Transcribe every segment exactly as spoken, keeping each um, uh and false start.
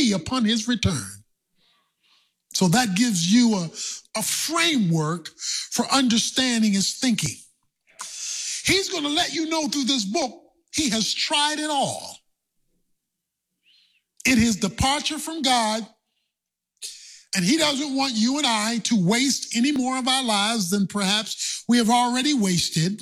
three upon his return. So that gives you a, a framework for understanding his thinking. He's going to let you know through this book, he has tried it all. In his departure from God, and he doesn't want you and I to waste any more of our lives than perhaps we have already wasted,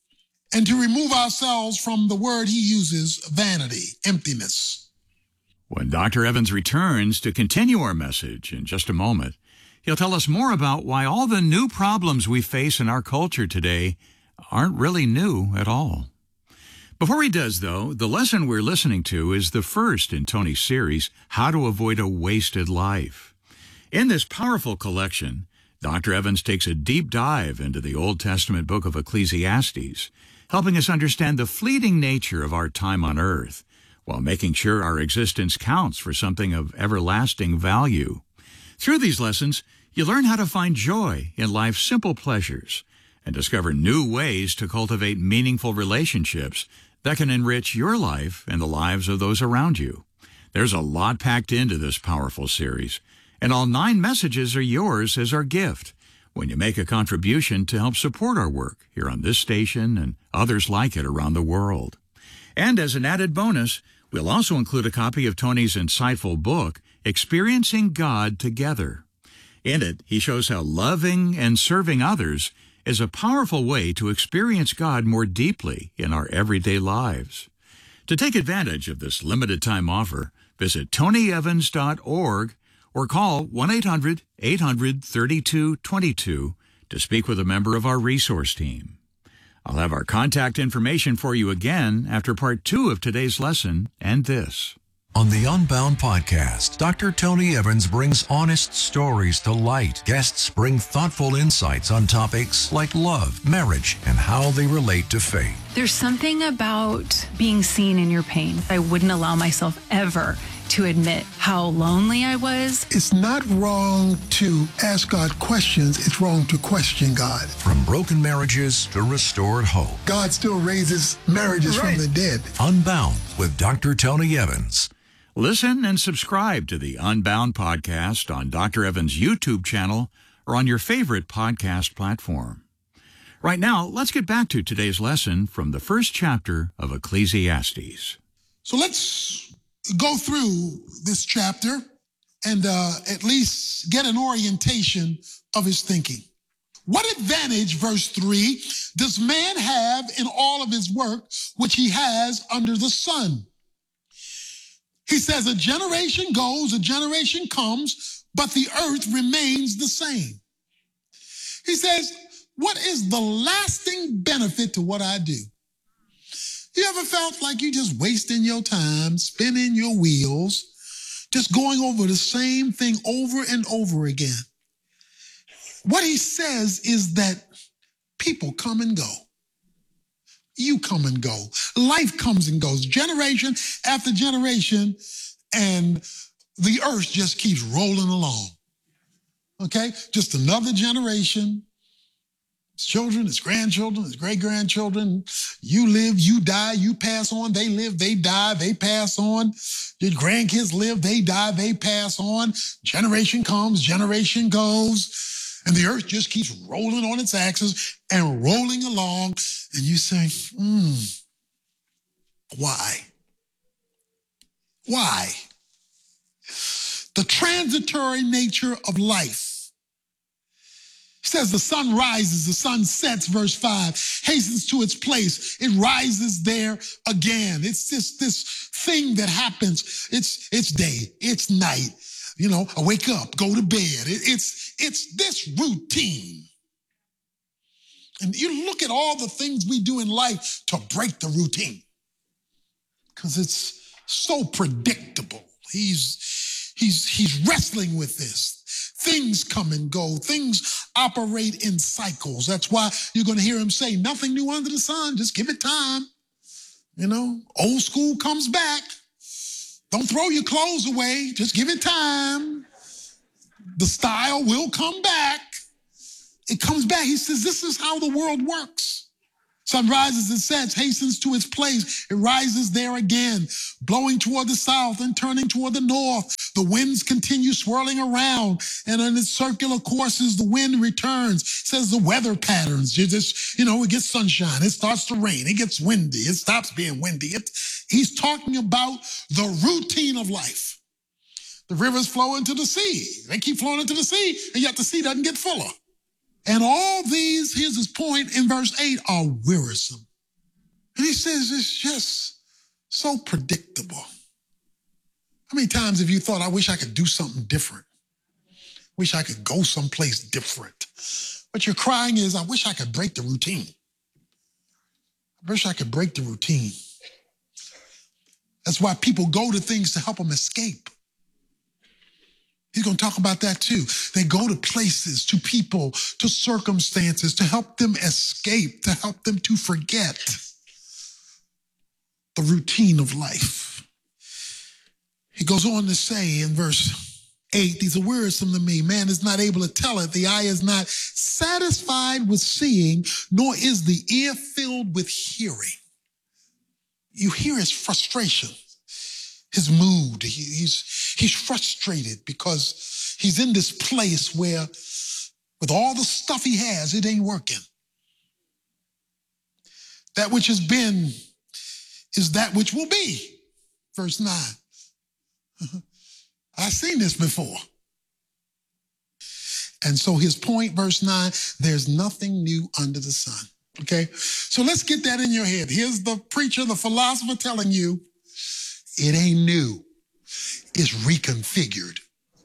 and to remove ourselves from the word he uses, vanity, emptiness. When Doctor Evans returns to continue our message in just a moment, he'll tell us more about why all the new problems we face in our culture today aren't really new at all. Before he does, though, the lesson we're listening to is the first in Tony's series, How to Avoid a Wasted Life. In this powerful collection, Doctor Evans takes a deep dive into the Old Testament book of Ecclesiastes, helping us understand the fleeting nature of our time on earth, while making sure our existence counts for something of everlasting value. Through these lessons, you learn how to find joy in life's simple pleasures and discover new ways to cultivate meaningful relationships that can enrich your life and the lives of those around you. There's a lot packed into this powerful series, and all nine messages are yours as our gift when you make a contribution to help support our work here on this station and others like it around the world. And as an added bonus, we'll also include a copy of Tony's insightful book, Experiencing God Together. In it, he shows how loving and serving others is a powerful way to experience God more deeply in our everyday lives. To take advantage of this limited time offer, visit tony evans dot org or call one eight hundred eight hundred thirty-two twenty-two to speak with a member of our resource team. I'll have our contact information for you again after part two of today's lesson and this. On the Unbound podcast, Doctor Tony Evans brings honest stories to light. Guests bring thoughtful insights on topics like love, marriage, and how they relate to faith. There's something about being seen in your pain. I wouldn't allow myself ever to admit how lonely I was. It's not wrong to ask God questions. It's wrong to question God. From broken marriages to restored hope. God still raises marriages right from the dead. Unbound with Doctor Tony Evans. Listen and subscribe to the Unbound podcast on Doctor Evans' YouTube channel or on your favorite podcast platform. Right now, let's get back to today's lesson from the first chapter of Ecclesiastes. So let's go through this chapter and uh, at least get an orientation of his thinking. What advantage, verse three, does man have in all of his work which he has under the sun? He says, a generation goes, a generation comes, but the earth remains the same. He says, what is the lasting benefit to what I do? You ever felt like you just wasting your time, spinning your wheels, just going over the same thing over and over again? What he says is that people come and go. You come and go. Life comes and goes, generation after generation, and the earth just keeps rolling along. Okay? Just another generation. It's children, it's grandchildren, it's great-grandchildren. You live, you die, you pass on. They live, they die, they pass on. Your grandkids live, they die, they pass on. Generation comes, generation goes. And the earth just keeps rolling on its axis and rolling along. And you say, hmm, why? Why? The transitory nature of life. It says the sun rises, the sun sets, verse five, hastens to its place. It rises there again. It's just this thing that happens. It's, it's day, it's night. You know, I wake up, go to bed. It, it's, it's this routine. And you look at all the things we do in life to break the routine because it's so predictable. He's, he's, he's wrestling with this. Things come and go. Things operate in cycles. That's why you're going to hear him say, nothing new under the sun. Just give it time. You know, old school comes back. Don't throw your clothes away. Just give it time. The style will come back. It comes back. He says, this is how the world works. Sun rises and sets, hastens to its place. It rises there again, blowing toward the south and turning toward the north. The winds continue swirling around, and on its circular courses, the wind returns. It says the weather patterns. You just, you know, it gets sunshine. It starts to rain. It gets windy. It stops being windy. It, he's talking about the routine of life. The rivers flow into the sea. They keep flowing into the sea, and yet the sea doesn't get fuller. And all these, here's his point in verse eight, are wearisome. And he says it's just so predictable. How many times have you thought, I wish I could do something different? Wish I could go someplace different. What you're crying is, I wish I could break the routine. I wish I could break the routine. That's why people go to things to help them escape. He's going to talk about that too. They go to places, to people, to circumstances, to help them escape, to help them to forget the routine of life. He goes on to say in verse eight, these are wearisome to me. Man is not able to tell it. The eye is not satisfied with seeing, nor is the ear filled with hearing. You hear his frustration, his mood. He, he's, he's frustrated because he's in this place where with all the stuff he has, it ain't working. That which has been is that which will be. Verse nine. I've seen this before. And so his point, verse nine, there's nothing new under the sun. Okay? So let's get that in your head. Here's the preacher, the philosopher telling you, it ain't new. It's reconfigured.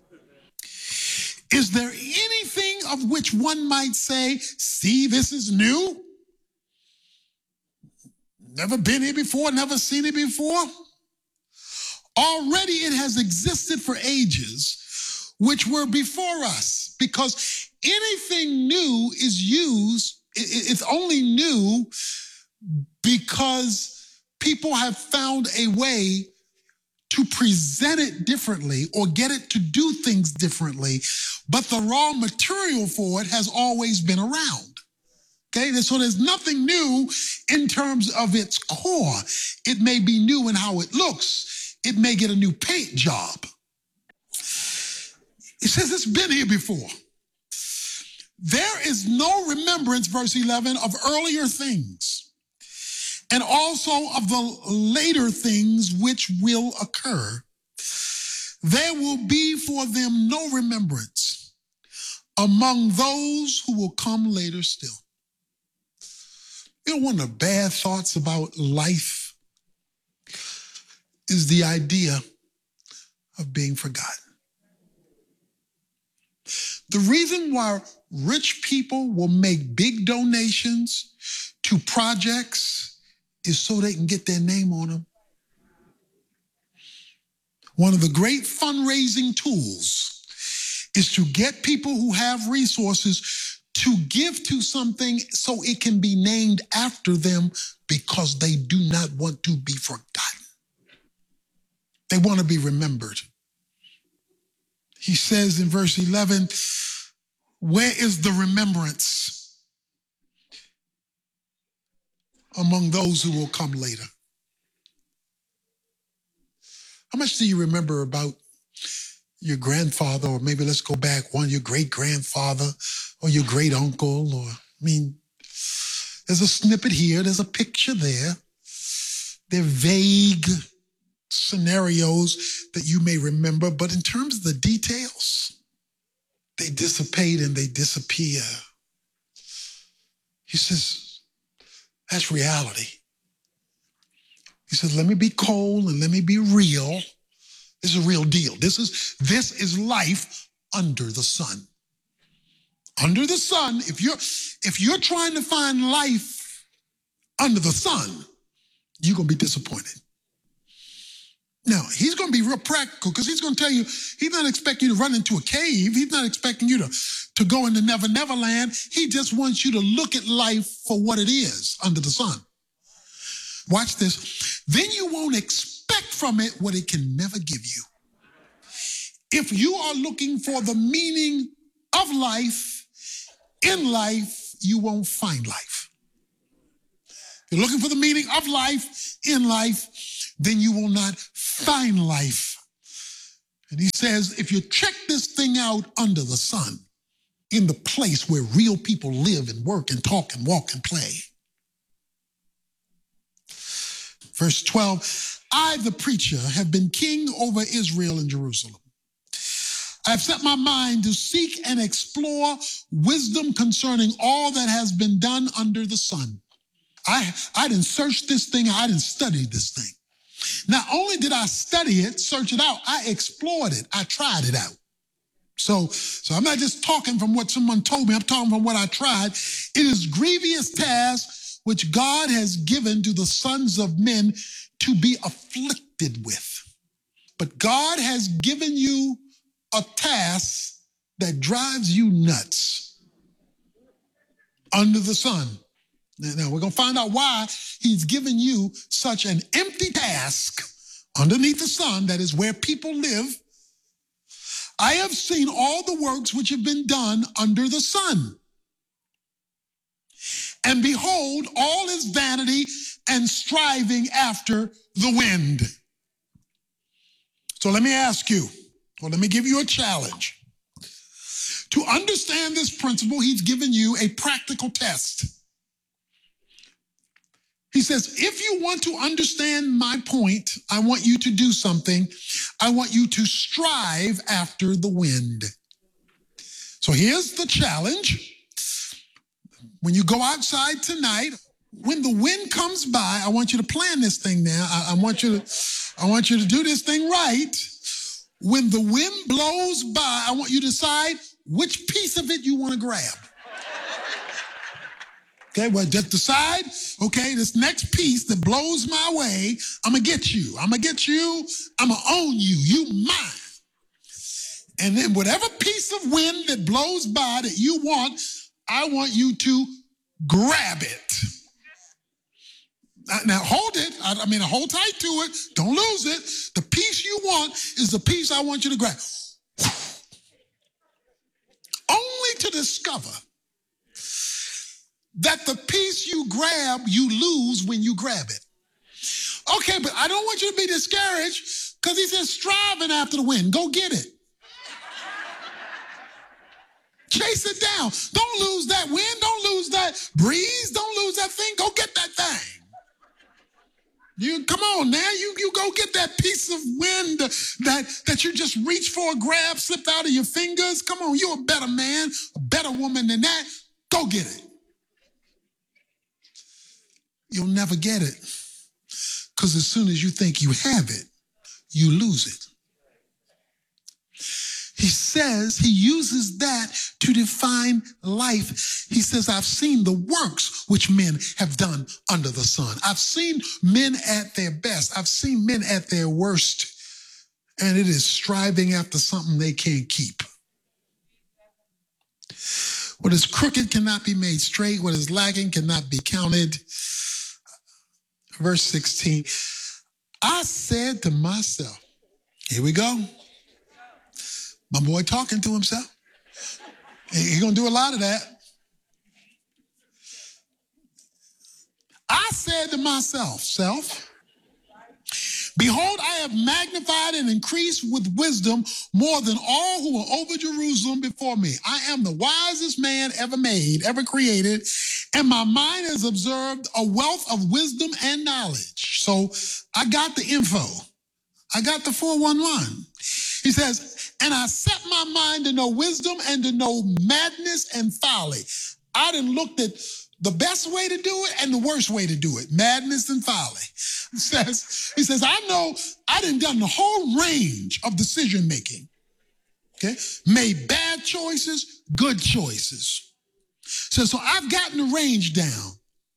Is there anything of which one might say, see, this is new? Never been here before, never seen it before? Already it has existed for ages, which were before us, because anything new is used, it's only new because people have found a way to present it differently or get it to do things differently, but the raw material for it has always been around. Okay, so there's nothing new in terms of its core. It may be new in how it looks. It may get a new paint job. It says it's been here before. There is no remembrance, verse eleven, of earlier things, and also of the later things which will occur. There will be for them no remembrance among those who will come later still. You know, one of the bad thoughts about life is the idea of being forgotten. The reason why rich people will make big donations to projects is so they can get their name on them. One of the great fundraising tools is to get people who have resources to give to something so it can be named after them because they do not want to be forgotten. They want to be remembered. He says in verse eleven, where is the remembrance among those who will come later? How much do you remember about your grandfather, or maybe let's go back one, your great-grandfather or your great-uncle? Or, I mean, there's a snippet here, there's a picture there. They're vague scenarios that you may remember, but in terms of the details, they dissipate and they disappear. He says, that's reality. He says, let me be cold and let me be real. This is a real deal. This is, this is life under the sun. Under the sun, if you're, if you're trying to find life under the sun, you're going to be disappointed. Now, he's going to be real practical because he's going to tell you, he's not expecting you to run into a cave. He's not expecting you to, to go into Never Never Land. He just wants you to look at life for what it is under the sun. Watch this. Then you won't expect from it what it can never give you. If you are looking for the meaning of life, in life, you won't find life. If you're looking for the meaning of life, in life, then you will not find life. And he says, if you check this thing out under the sun, in the place where real people live and work and talk and walk and play. Verse twelve, I, the preacher, have been king over Israel and Jerusalem. I have set my mind to seek and explore wisdom concerning all that has been done under the sun. I, I didn't search this thing, I didn't study this thing. Not only did I study it, search it out, I explored it, I tried it out. So, so I'm not just talking from what someone told me, I'm talking from what I tried. It is grievous task which God has given to the sons of men to be afflicted with. But God has given you a task that drives you nuts under the sun. Now, we're going to find out why he's given you such an empty task underneath the sun, that is where people live. I have seen all the works which have been done under the sun. And behold, all is vanity and striving after the wind. So let me ask you, or let me give you a challenge. To understand this principle, he's given you a practical test. He says, if you want to understand my point, I want you to do something. I want you to strive after the wind. So here's the challenge. When you go outside tonight, when the wind comes by, I want you to plan this thing now. I, I want you to, I want you to do this thing right. When the wind blows by, I want you to decide which piece of it you want to grab. Okay, well, just decide, okay, this next piece that blows my way, I'm going to get you. I'm going to get you. I'm going to own you. You mine. And then whatever piece of wind that blows by that you want, I want you to grab it. Now, hold it. I, I mean, hold tight to it. Don't lose it. The piece you want is the piece I want you to grab. Only to discover that the piece you grab, you lose when you grab it. Okay, but I don't want you to be discouraged, because he says striving after the wind. Go get it. Chase it down. Don't lose that wind. Don't lose that breeze. Don't lose that thing. Go get that thing. You come on now. You, you go get that piece of wind that, that you just reached for a grab, slipped out of your fingers. Come on, you're a better man, a better woman than that. Go get it. You'll never get it, because as soon as you think you have it, you lose it. He says, he uses that to define life. He says, I've seen the works which men have done under the sun. I've seen men at their best. I've seen men at their worst, and it is striving after something they can't keep. What is crooked cannot be made straight. What is lacking cannot be counted. Verse sixteen, I said to myself, here we go. My boy talking to himself. He's going to do a lot of that. I said to myself, self, behold, I have magnified and increased with wisdom more than all who were over Jerusalem before me. I am the wisest man ever made, ever created, and my mind has observed a wealth of wisdom and knowledge. So I got the info. I got the four one one. He says, and I set my mind to know wisdom and to know madness and folly. I done looked at the best way to do it and the worst way to do it, madness and folly. He says, he says, I know I done done the whole range of decision making. Okay, made bad choices, good choices. So, so I've gotten the range down.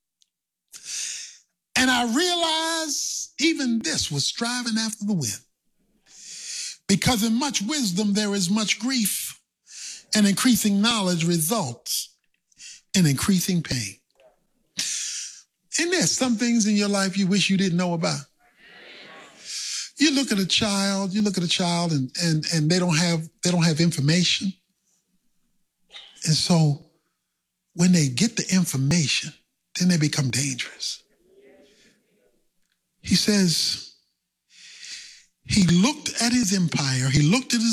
And I realized even this was striving after the wind. Because in much wisdom there is much grief, and increasing knowledge results in increasing pain. And there's some things in your life you wish you didn't know about. You look at a child, you look at a child and, and, and they don't have, they don't have information. And so when they get the information, then they become dangerous. He says, He looked at his empire, he looked at his